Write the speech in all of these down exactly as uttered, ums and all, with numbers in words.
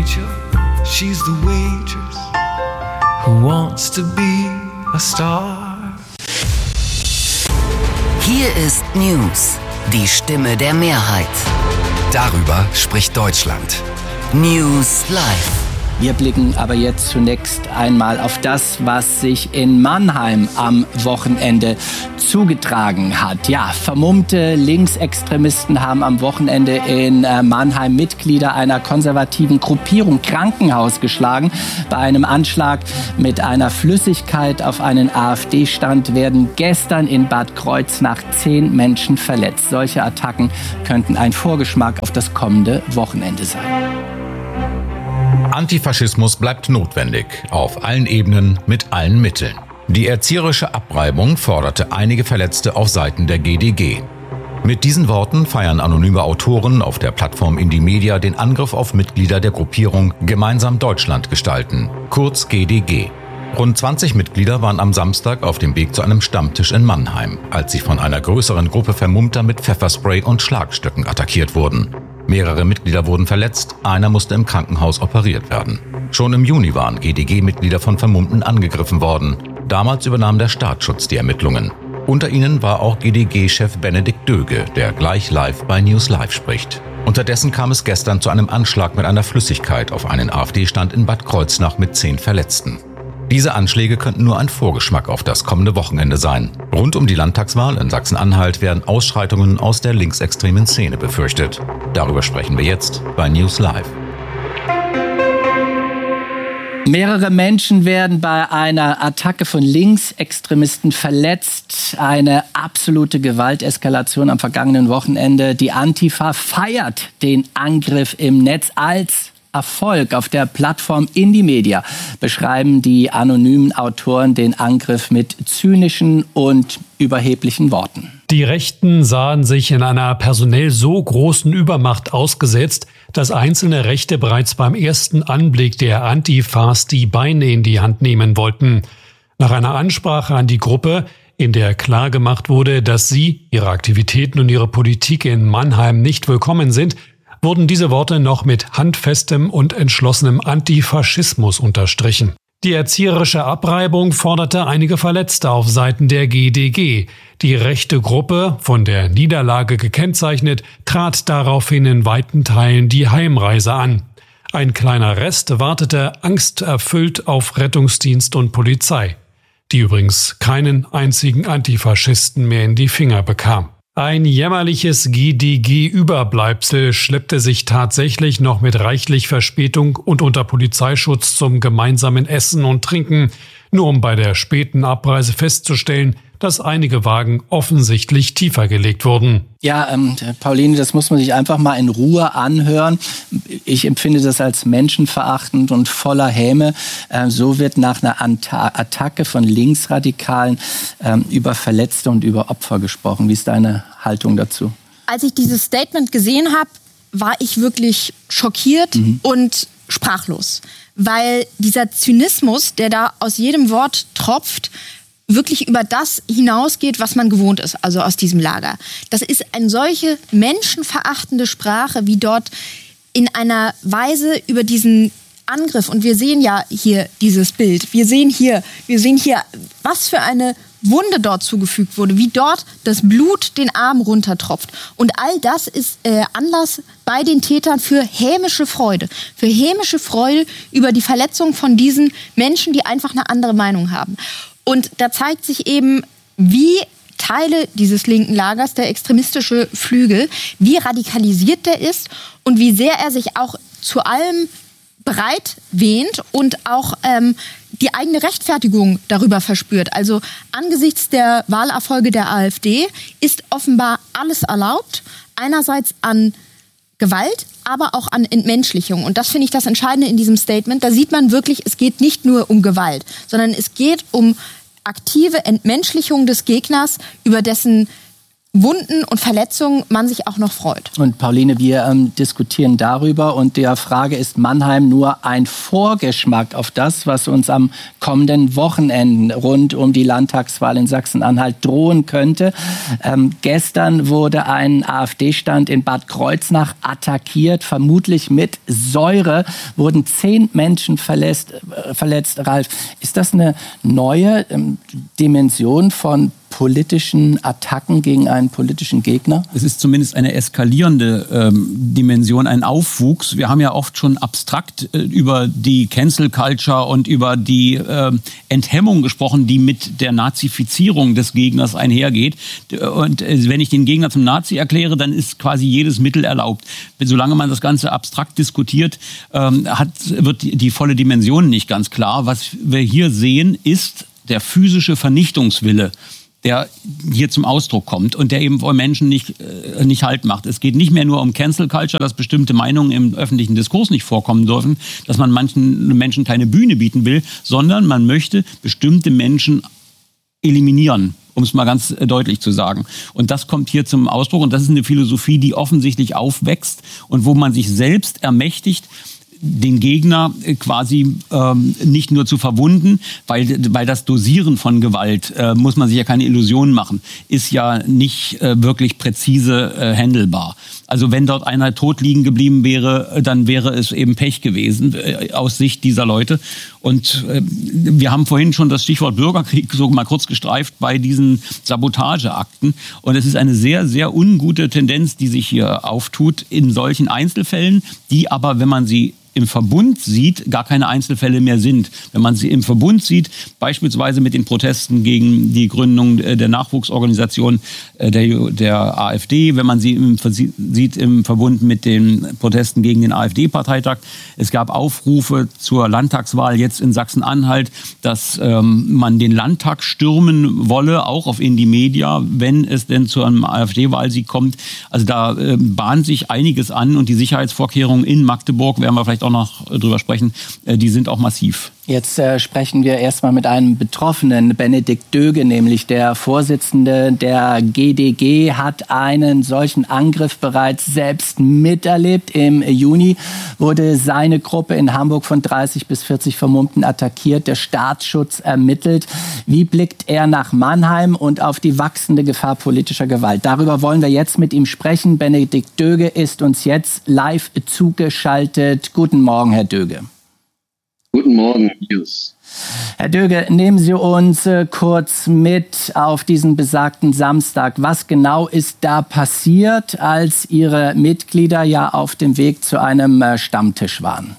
Rachel, she's the waitress who wants to be a star. Hier ist News, die Stimme der Mehrheit. Darüber spricht Deutschland. News Live. Wir blicken aber jetzt zunächst einmal auf das, was sich in Mannheim am Wochenende zugetragen hat. Ja, vermummte Linksextremisten haben am Wochenende in Mannheim Mitglieder einer konservativen Gruppierung Krankenhaus geschlagen. Bei einem Anschlag mit einer Flüssigkeit auf einen AfD-Stand werden gestern in Bad Kreuznach zehn Menschen verletzt. Solche Attacken könnten ein Vorgeschmack auf das kommende Wochenende sein. Antifaschismus bleibt notwendig, auf allen Ebenen, mit allen Mitteln. Die erzieherische Abreibung forderte einige Verletzte auf Seiten der G D G. Mit diesen Worten feiern anonyme Autoren auf der Plattform Indymedia den Angriff auf Mitglieder der Gruppierung Gemeinsam Deutschland gestalten, kurz G D G. Rund zwanzig Mitglieder waren am Samstag auf dem Weg zu einem Stammtisch in Mannheim, als sie von einer größeren Gruppe Vermummter mit Pfefferspray und Schlagstöcken attackiert wurden. Mehrere Mitglieder wurden verletzt, einer musste im Krankenhaus operiert werden. Schon im Juni waren G D G-Mitglieder von Vermummten angegriffen worden. Damals übernahm der Staatsschutz die Ermittlungen. Unter ihnen war auch G D G-Chef Benedikt Döge, der gleich live bei News Live spricht. Unterdessen kam es gestern zu einem Anschlag mit einer Flüssigkeit auf einen AfD-Stand in Bad Kreuznach mit zehn Verletzten. Diese Anschläge könnten nur ein Vorgeschmack auf das kommende Wochenende sein. Rund um die Landtagswahl in Sachsen-Anhalt werden Ausschreitungen aus der linksextremen Szene befürchtet. Darüber sprechen wir jetzt bei News Live. Mehrere Menschen werden bei einer Attacke von Linksextremisten verletzt. Eine absolute Gewalteskalation am vergangenen Wochenende. Die Antifa feiert den Angriff im Netz als Erfolg. Auf der Plattform Indymedia beschreiben die anonymen Autoren den Angriff mit zynischen und überheblichen Worten. Die Rechten sahen sich in einer personell so großen Übermacht ausgesetzt, dass einzelne Rechte bereits beim ersten Anblick der Antifas die Beine in die Hand nehmen wollten. Nach einer Ansprache an die Gruppe, in der klargemacht wurde, dass sie, ihre Aktivitäten und ihre Politik in Mannheim nicht willkommen sind, wurden diese Worte noch mit handfestem und entschlossenem Antifaschismus unterstrichen. Die erzieherische Abreibung forderte einige Verletzte auf Seiten der G D G. Die rechte Gruppe, von der Niederlage gekennzeichnet, trat daraufhin in weiten Teilen die Heimreise an. Ein kleiner Rest wartete angsterfüllt auf Rettungsdienst und Polizei, die übrigens keinen einzigen Antifaschisten mehr in die Finger bekam. Ein jämmerliches G D G-Überbleibsel schleppte sich tatsächlich noch mit reichlich Verspätung und unter Polizeischutz zum gemeinsamen Essen und Trinken, nur um bei der späten Abreise festzustellen, dass einige Wagen offensichtlich tiefer gelegt wurden. Ja, ähm, Pauline, das muss man sich einfach mal in Ruhe anhören. Ich empfinde das als menschenverachtend und voller Häme. Äh, so wird nach einer Anta- Attacke von Linksradikalen ähm, über Verletzte und über Opfer gesprochen. Wie ist deine Haltung dazu? Als ich dieses Statement gesehen habe, war ich wirklich schockiert mhm. und sprachlos. Weil dieser Zynismus, der da aus jedem Wort tropft, wirklich über das hinausgeht, was man gewohnt ist, also aus diesem Lager. Das ist eine solche menschenverachtende Sprache, wie dort in einer Weise über diesen Angriff, und wir sehen ja hier dieses Bild, wir sehen hier, wir sehen hier, was für eine Wunde dort zugefügt wurde, wie dort das Blut den Arm runtertropft. Und all das ist äh, Anlass bei den Tätern für hämische Freude. Für hämische Freude über die Verletzung von diesen Menschen, die einfach eine andere Meinung haben. Und da zeigt sich eben, wie Teile dieses linken Lagers, der extremistische Flügel, wie radikalisiert der ist und wie sehr er sich auch zu allem bereit wähnt und auch ähm, die eigene Rechtfertigung darüber verspürt. Also angesichts der Wahlerfolge der AfD ist offenbar alles erlaubt, einerseits an Gewalt, aber auch an Entmenschlichung. Und das finde ich das Entscheidende in diesem Statement. Da sieht man wirklich, es geht nicht nur um Gewalt, sondern es geht um aktive Entmenschlichung des Gegners, über dessen Wunden und Verletzungen man sich auch noch freut. Und Pauline, wir ähm, diskutieren darüber und der Frage, ist Mannheim nur ein Vorgeschmack auf das, was uns am kommenden Wochenende rund um die Landtagswahl in Sachsen-Anhalt drohen könnte? Ähm, gestern wurde ein AfD-Stand in Bad Kreuznach attackiert, vermutlich mit Säure, wurden zehn Menschen verletzt. Äh, verletzt. Ralf, ist das eine neue ähm, Dimension von politischen Attacken gegen einen politischen Gegner? Es ist zumindest eine eskalierende ähm, Dimension, ein Aufwuchs. Wir haben ja oft schon abstrakt äh, über die Cancel Culture und über die äh, Enthemmung gesprochen, die mit der Nazifizierung des Gegners einhergeht. Und äh, wenn ich den Gegner zum Nazi erkläre, dann ist quasi jedes Mittel erlaubt. Solange man das Ganze abstrakt diskutiert, ähm, hat, wird die, die volle Dimension nicht ganz klar. Was wir hier sehen, ist der physische Vernichtungswille, der hier zum Ausdruck kommt und der eben vor Menschen nicht, äh, nicht Halt macht. Es geht nicht mehr nur um Cancel Culture, dass bestimmte Meinungen im öffentlichen Diskurs nicht vorkommen dürfen, dass man manchen Menschen keine Bühne bieten will, sondern man möchte bestimmte Menschen eliminieren, um es mal ganz deutlich zu sagen. Und das kommt hier zum Ausdruck und das ist eine Philosophie, die offensichtlich aufwächst und wo man sich selbst ermächtigt, den Gegner quasi ähm, nicht nur zu verwunden, weil, weil das Dosieren von Gewalt, äh, muss man sich ja keine Illusionen machen, ist ja nicht äh, wirklich präzise äh, handelbar. Also wenn dort einer tot liegen geblieben wäre, dann wäre es eben Pech gewesen äh, aus Sicht dieser Leute. Und äh, wir haben vorhin schon das Stichwort Bürgerkrieg so mal kurz gestreift bei diesen Sabotageakten. Und es ist eine sehr, sehr ungute Tendenz, die sich hier auftut in solchen Einzelfällen, die aber, wenn man sie im Verbund sieht, gar keine Einzelfälle mehr sind. Wenn man sie im Verbund sieht, beispielsweise mit den Protesten gegen die Gründung der Nachwuchsorganisation der, der AfD, wenn man sie im, sieht im Verbund mit den Protesten gegen den AfD-Parteitag. Es gab Aufrufe zur Landtagswahl jetzt in Sachsen-Anhalt, dass ähm, man den Landtag stürmen wolle, auch auf Indie Media, wenn es denn zu einem AfD-Wahlsieg kommt. Also da äh, bahnt sich einiges an und die Sicherheitsvorkehrungen in Magdeburg, werden wir vielleicht auch noch drüber sprechen, die sind auch massiv. Jetzt äh, sprechen wir erstmal mit einem Betroffenen, Benedikt Döge, nämlich der Vorsitzende der G D G, hat einen solchen Angriff bereits selbst miterlebt. Im Juni wurde seine Gruppe in Hamburg von dreißig bis vierzig Vermummten attackiert, der Staatsschutz ermittelt. Wie blickt er nach Mannheim und auf die wachsende Gefahr politischer Gewalt? Darüber wollen wir jetzt mit ihm sprechen. Benedikt Döge ist uns jetzt live zugeschaltet. Guten Morgen, Herr Döge. Guten Morgen, Jus. Herr Döge, nehmen Sie uns äh, kurz mit auf diesen besagten Samstag. Was genau ist da passiert, als Ihre Mitglieder ja auf dem Weg zu einem äh, Stammtisch waren?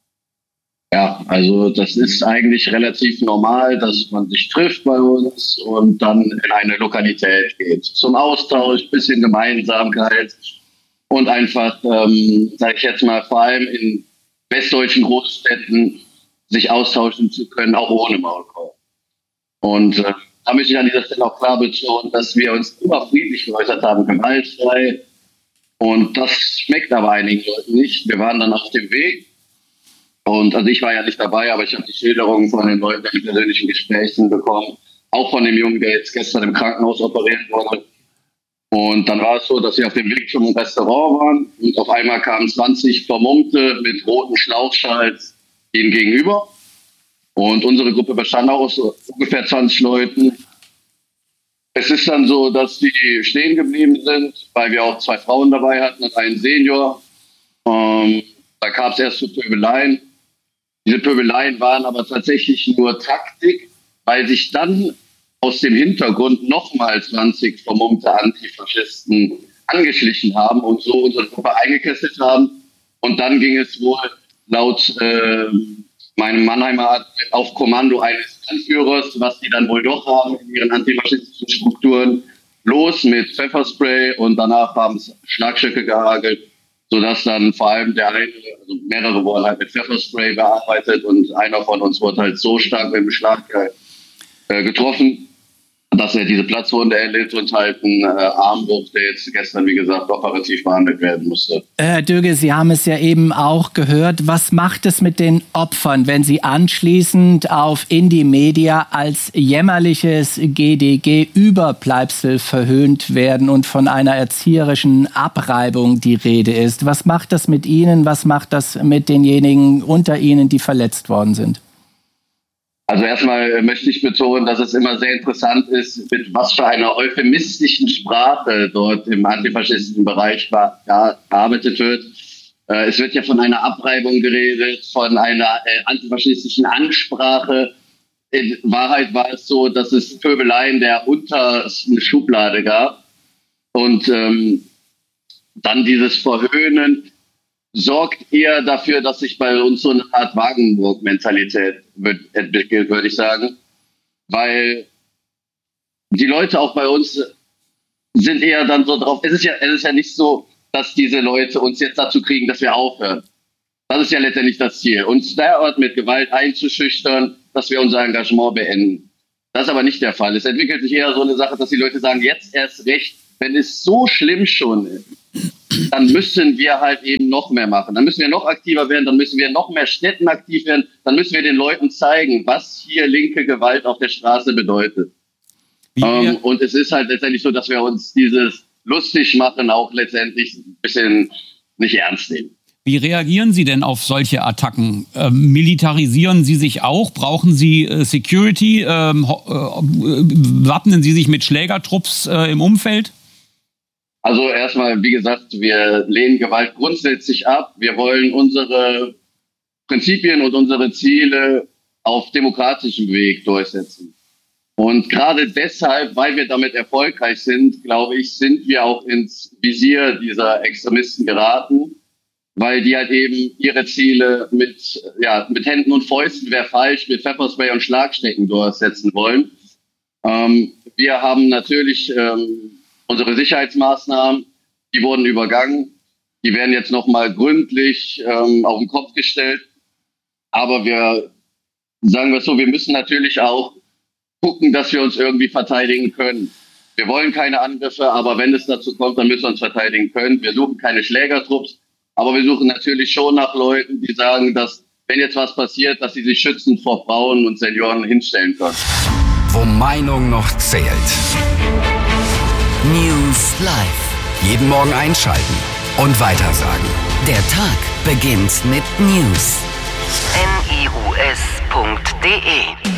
Ja, also das ist eigentlich relativ normal, dass man sich trifft bei uns und dann in eine Lokalität geht. Zum Austausch, bisschen Gemeinsamkeit und einfach, ähm, sage ich jetzt mal, vor allem in westdeutschen Großstädten sich austauschen zu können, auch ohne Maulkorb. Und äh, da möchte ich an dieser Stelle auch klar betonen, dass wir uns immer friedlich geäußert haben, gewaltfrei. Und das schmeckt aber einigen Leuten nicht. Wir waren dann auf dem Weg. Und also ich war ja nicht dabei, aber ich habe die Schilderungen von den Leuten in persönlichen Gesprächen bekommen. Auch von dem Jungen, der jetzt gestern im Krankenhaus operiert wurde. Und dann war es so, dass wir auf dem Weg zum Restaurant waren. Und auf einmal kamen zwanzig Vermummte mit roten Schlauchschals ihnen gegenüber. Und unsere Gruppe bestand auch aus so ungefähr zwanzig Leuten. Es ist dann so, dass die stehen geblieben sind, weil wir auch zwei Frauen dabei hatten und einen Senior. Ähm, da kam es erst zu Pöbeleien. Diese Pöbeleien waren aber tatsächlich nur Taktik, weil sich dann aus dem Hintergrund nochmal zwanzig vermummte Antifaschisten angeschlichen haben und so unsere Gruppe eingekesselt haben. Und dann ging es wohl laut äh, meinem Mannheimer Arzt auf Kommando eines Anführers, was die dann wohl doch haben in ihren antifaschistischen Strukturen, los mit Pfefferspray und danach haben es Schlagstöcke gehagelt, sodass dann vor allem der eine, also mehrere wurden halt mit Pfefferspray bearbeitet und einer von uns wurde halt so stark mit dem Schlag äh, getroffen, dass er diese Platzwunde erlitt und halt einen äh, Armbruch, der jetzt gestern, wie gesagt, operativ behandelt werden musste. Herr Döge, Sie haben es ja eben auch gehört. Was macht es mit den Opfern, wenn sie anschließend auf Indie Media als jämmerliches G D G-Überbleibsel verhöhnt werden und von einer erzieherischen Abreibung die Rede ist? Was macht das mit Ihnen? Was macht das mit denjenigen unter Ihnen, die verletzt worden sind? Also erstmal möchte ich betonen, dass es immer sehr interessant ist, mit was für einer euphemistischen Sprache dort im Antifaschistenbereich gearbeitet wird. Es wird ja von einer Abreibung geredet, von einer antifaschistischen Ansprache. In Wahrheit war es so, dass es Pöbeleien der untersten Schublade gab. Und ähm, dann dieses Verhöhnen sorgt eher dafür, dass sich bei uns so eine Art Wagenburg-Mentalität entwickelt, würde ich sagen. Weil die Leute auch bei uns sind eher dann so drauf. Es ist ja, es ist ja nicht so, dass diese Leute uns jetzt dazu kriegen, dass wir aufhören. Das ist ja letztendlich das Ziel. Uns derart mit Gewalt einzuschüchtern, dass wir unser Engagement beenden. Das ist aber nicht der Fall. Es entwickelt sich eher so eine Sache, dass die Leute sagen, jetzt erst recht, wenn es so schlimm schon ist, dann müssen wir halt eben noch mehr machen. Dann müssen wir noch aktiver werden, dann müssen wir noch mehr Städten aktiv werden, dann müssen wir den Leuten zeigen, was hier linke Gewalt auf der Straße bedeutet. Ähm, und es ist halt letztendlich so, dass wir uns dieses lustig machen auch letztendlich ein bisschen nicht ernst nehmen. Wie reagieren Sie denn auf solche Attacken? Ähm, militarisieren Sie sich auch? Brauchen Sie äh, Security? Ähm, äh, wappnen Sie sich mit Schlägertrupps äh, im Umfeld? Also erstmal, wie gesagt, wir lehnen Gewalt grundsätzlich ab. Wir wollen unsere Prinzipien und unsere Ziele auf demokratischem Weg durchsetzen. Und gerade deshalb, weil wir damit erfolgreich sind, glaube ich, sind wir auch ins Visier dieser Extremisten geraten, weil die halt eben ihre Ziele mit, ja, mit Händen und Fäusten, wäre falsch, mit Pfefferspray und Schlagstecken durchsetzen wollen. Ähm, wir haben natürlich ähm, unsere Sicherheitsmaßnahmen, die wurden übergangen. Die werden jetzt nochmal gründlich ähm, auf den Kopf gestellt. Aber wir, sagen wir es so, wir müssen natürlich auch gucken, dass wir uns irgendwie verteidigen können. Wir wollen keine Angriffe, aber wenn es dazu kommt, dann müssen wir uns verteidigen können. Wir suchen keine Schlägertrupps, aber wir suchen natürlich schon nach Leuten, die sagen, dass, wenn jetzt was passiert, dass sie sich schützend vor Frauen und Senioren hinstellen können. Wo Meinung noch zählt. News Live. Jeden Morgen einschalten und weitersagen. Der Tag beginnt mit News. N I U S punkt D E